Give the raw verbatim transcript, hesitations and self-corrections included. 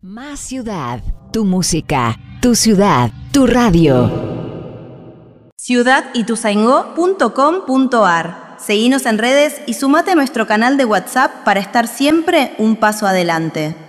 Más ciudad, tu música, tu ciudad, tu radio. ciudad ituzaingó punto com punto ar. Seguinos en redes y sumate a nuestro canal de WhatsApp para estar siempre un paso adelante.